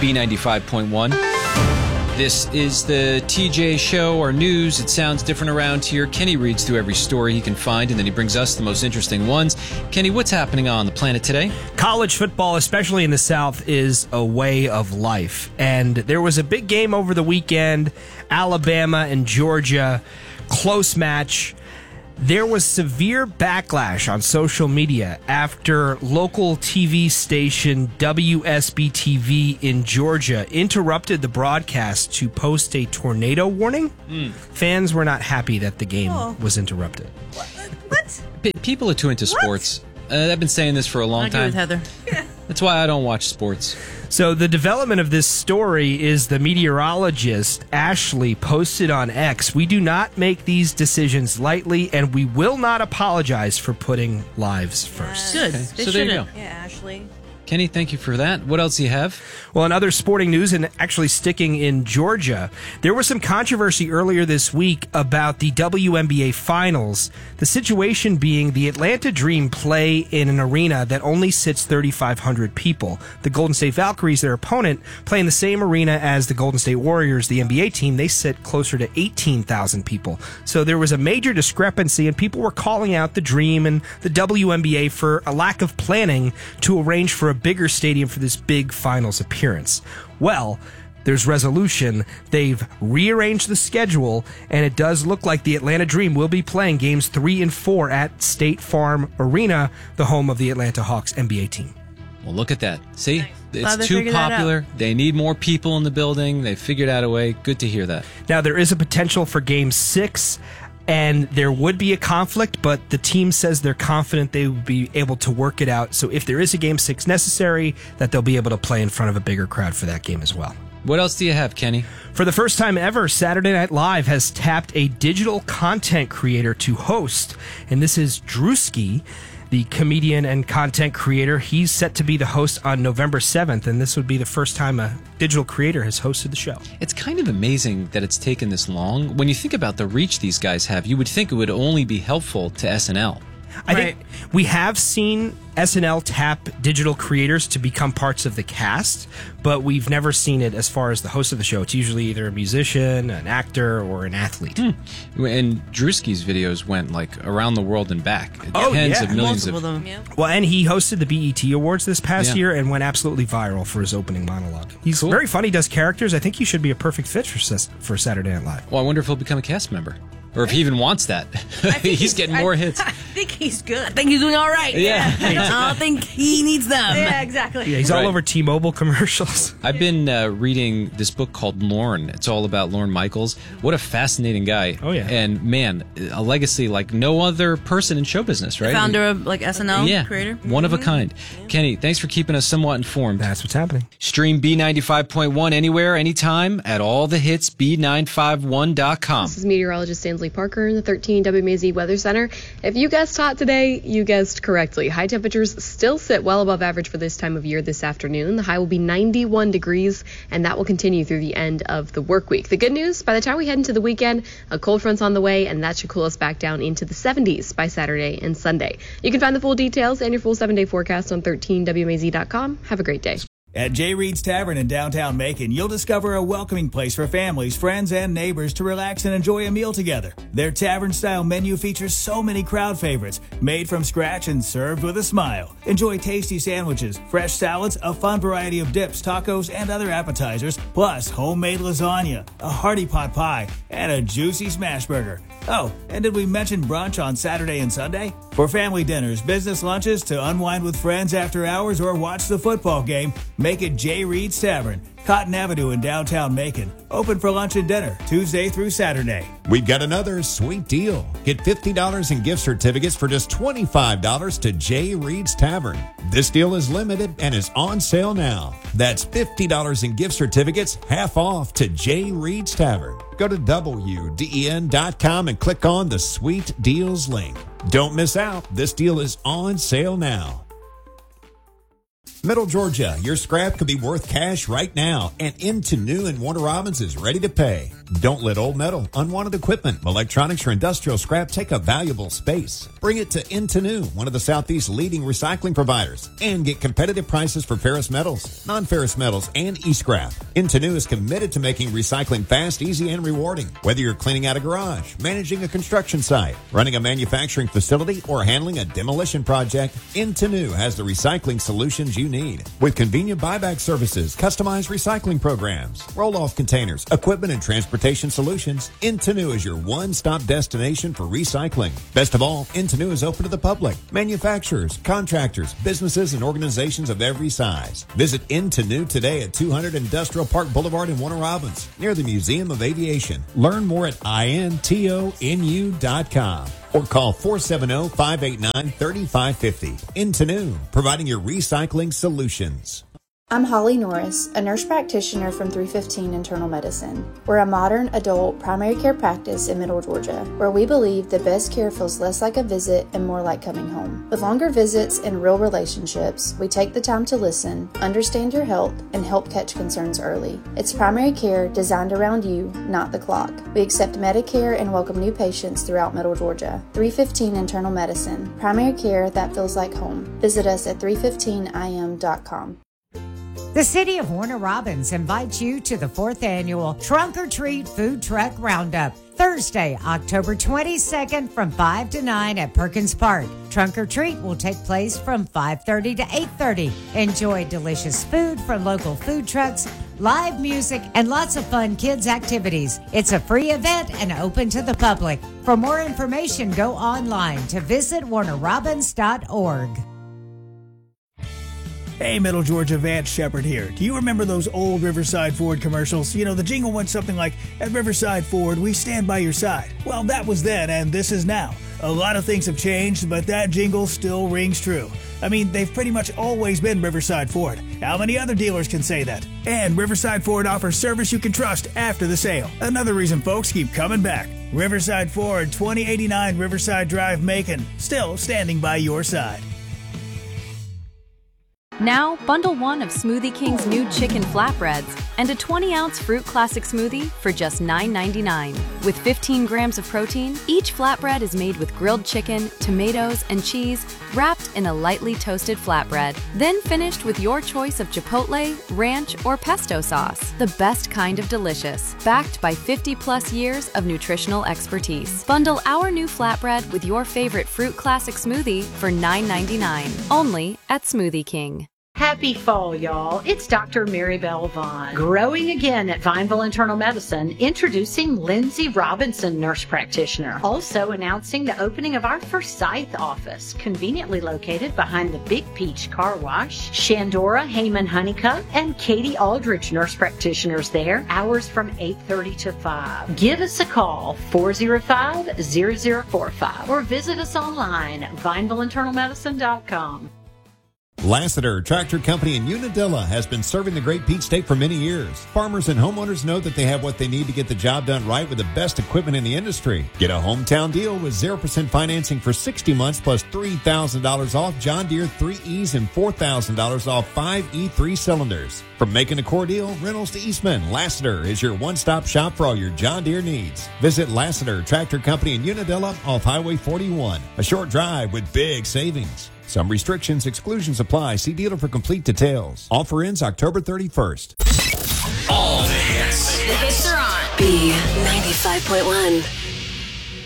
B95.1. This is the TJ Show, our news. It sounds different around here. Kenny reads through every story he can find, and then he brings us the most interesting ones. Kenny, what's happening on the planet today? College football, especially in the South, is a way of life. And there was a big game over the weekend, Alabama and Georgia, close match. There was severe backlash on social media after local TV station WSB-TV in Georgia interrupted the broadcast to post a tornado warning. Fans were not happy that the game was interrupted. What? People are too into sports. I've been saying this for a long I agree time. with Heather. That's why I don't watch sports. So the development of this story is the meteorologist Ashley posted on X, "We do not make these decisions lightly, and we will not apologize for putting lives first." Good. Okay, They so there you shouldn't. go. Yeah, Ashley. Kenny, thank you for that. What else do you have? Well, in other sporting news, and actually sticking in Georgia, there was some controversy earlier this week about the WNBA Finals. The situation being the Atlanta Dream play in an arena that only sits 3,500 people. The Golden State Valkyries, their opponent, play in the same arena as the Golden State Warriors, the NBA team. They sit closer to 18,000 people. So there was a major discrepancy, and people were calling out the Dream and the WNBA for a lack of planning to arrange for a bigger stadium for this big finals appearance. Well, there's resolution. They've rearranged the schedule, and it does look like the Atlanta Dream will be playing games 3 and 4 at State Farm Arena, the home of the Atlanta Hawks NBA team. Well, look at that. See? Glad they It's too figured that popular. They need more people in the building. They figured out a way. Good to hear that. Now, there is a potential for Game 6, and there would be a conflict, but the team says they're confident they will be able to work it out. So if there is a Game 6 necessary, that they'll be able to play in front of a bigger crowd for that game as well. What else do you have, Kenny? For the first time ever, Saturday Night Live has tapped a digital content creator to host, and this is Drewski, the comedian and content creator. He's set to be the host on November 7th, and this would be the first time a digital creator has hosted the show. It's kind of amazing that it's taken this long. When you think about the reach these guys have, you would think it would only be helpful to SNL. I think we have seen SNL tap digital creators to become parts of the cast, but we've never seen it as far as the host of the show. It's usually either a musician, an actor, or an athlete. And Drewski's videos went like around the world and back. Oh, Tens yeah. of millions Multiple of of them. Yeah. Well, and he hosted the BET Awards this past Yeah. year and went absolutely viral for his opening monologue. He's Cool. very funny, does characters. I think he should be a perfect fit for Saturday Night Live. Well, I wonder if he'll become a cast member. Or if he even wants that. He's getting more hits. I think he's good. I think he's doing all right. Yeah. I don't think he needs them. Yeah, exactly. Yeah, he's Right. all over T-Mobile commercials. I've been reading this book called Lorne. It's all about Lorne Michaels. What a fascinating guy. Oh, yeah. And man, a legacy like no other person in show business, right? Founder of like SNL yeah, creator. one of a kind. Kenny, thanks for keeping us somewhat informed. That's what's happening. Stream B95.1 anywhere, anytime at all the hits B951.com. This is meteorologist Stanley Parker in the 13 WMAZ Weather Center. If you guessed hot today, you guessed correctly. High temperatures still sit well above average for this time of year this afternoon. The high will be 91 degrees, and that will continue through the end of the work week. The good news, by the time we head into the weekend, a cold front's on the way, and that should cool us back down into the 70s by Saturday and Sunday. You can find the full details and your full 7-day forecast on 13WMAZ.com. Have a great day. At J. Reed's Tavern in downtown Macon, you'll discover a welcoming place for families, friends, and neighbors to relax and enjoy a meal together. Their tavern-style menu features so many crowd favorites, made from scratch and served with a smile. Enjoy tasty sandwiches, fresh salads, a fun variety of dips, tacos, and other appetizers, plus homemade lasagna, a hearty pot pie, and a juicy smash burger. Oh, and did we mention brunch on Saturday and Sunday? For family dinners, business lunches, to unwind with friends after hours, or watch the football game, make it J. Reed's Tavern, Cotton Avenue in downtown Macon. Open for lunch and dinner, Tuesday through Saturday. We've got another sweet deal. Get $50 in gift certificates for just $25 to J. Reed's Tavern. This deal is limited and is on sale now. That's $50 in gift certificates, half off to J. Reed's Tavern. Go to WDEN.com and click on the Sweet Deals link. Don't miss out. This deal is on sale now. Middle Georgia, your scrap could be worth cash right now, and Into New in Warner Robins is ready to pay. Don't let old metal, unwanted equipment, electronics, or industrial scrap take up valuable space. Bring it to Into one of the Southeast's leading recycling providers, and get competitive prices for ferrous metals, non-ferrous metals, and e-scrap. Into is committed to making recycling fast, easy, and rewarding. Whether you're cleaning out a garage, managing a construction site, running a manufacturing facility, or handling a demolition project, Into has the recycling solutions you need. With convenient buyback services, customized recycling programs, roll-off containers, equipment, and transportation solutions, Into is your one-stop destination for recycling. Best of all, Into is open to the public, manufacturers, contractors, businesses, and organizations of every size. Visit Into today at 200 Industrial Park Boulevard in Warner Robins, near the Museum of Aviation. Learn more at intonu.com or call 470-589-3550. Into providing your recycling solutions. I'm Holly Norris, a nurse practitioner from 315 Internal Medicine. We're a modern adult primary care practice in Middle Georgia, where we believe the best care feels less like a visit and more like coming home. With longer visits and real relationships, we take the time to listen, understand your health, and help catch concerns early. It's primary care designed around you, not the clock. We accept Medicare and welcome new patients throughout Middle Georgia. 315 Internal Medicine, primary care that feels like home. Visit us at 315im.com. The City of Warner Robins invites you to the 4th Annual Trunk or Treat Food Truck Roundup, Thursday, October 22nd from 5 to 9 at Perkins Park. Trunk or Treat will take place from 5:30 to 8:30. Enjoy delicious food from local food trucks, live music, and lots of fun kids' activities. It's a free event and open to the public. For more information, go online to visit warnerrobins.org. Hey, Middle Georgia, Vance Shepard here. Do you remember those old Riverside Ford commercials? You know, the jingle went something like, "At Riverside Ford, we stand by your side." Well, that was then, and this is now. A lot of things have changed, but that jingle still rings true. I mean, they've pretty much always been Riverside Ford. How many other dealers can say that? And Riverside Ford offers service you can trust after the sale. Another reason folks keep coming back. Riverside Ford, 2089 Riverside Drive, Macon. Still standing by your side. Now, bundle one of Smoothie King's new chicken flatbreads and a 20-ounce fruit classic smoothie for just $9.99. With 15 grams of protein, each flatbread is made with grilled chicken, tomatoes, and cheese wrapped in a lightly toasted flatbread, then finished with your choice of chipotle, ranch, or pesto sauce. The best kind of delicious, backed by 50-plus years of nutritional expertise. Bundle our new flatbread with your favorite fruit classic smoothie for $9.99, only at Smoothie King. Happy fall, y'all. It's Dr. Mary Bell Vaughn. Growing again at Vineville Internal Medicine, introducing Lindsay Robinson, nurse practitioner. Also announcing the opening of our Forsyth office, conveniently located behind the Big Peach Car Wash. Shandora Heyman Honeycutt and Katie Aldridge, nurse practitioners there. Hours from 8:30 to 5. Give us a call, 405-0045, or visit us online, VinevilleInternalMedicine.com. Lassiter Tractor Company in Unadilla has been serving the Great Peach State for many years. Farmers and homeowners know that they have what they need to get the job done right with the best equipment in the industry. Get a hometown deal with 0% financing for 60 months plus $3,000 off John Deere 3Es and $4,000 off 5 E3 cylinders. From making a core deal, rentals to Eastman, Lassiter is your one-stop shop for all your John Deere needs. Visit Lassiter Tractor Company in Unadilla off Highway 41. A short drive with big savings. Some restrictions, exclusions apply. See dealer for complete details. Offer ends October 31st. All the hits. The hits are on B95.1.